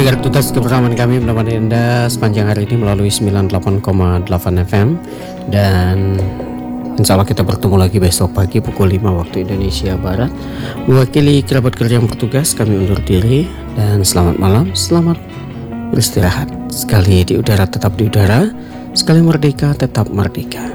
pendengar tutas kebersamaan kami menemani Anda sepanjang hari ini melalui 98,8 FM. Dan insya Allah kita bertemu lagi besok pagi pukul 5 waktu Indonesia Barat. Mewakili kerabat kerja yang bertugas, kami undur diri. Dan selamat malam, selamat beristirahat. Sekali di udara tetap di udara, sekali merdeka tetap merdeka.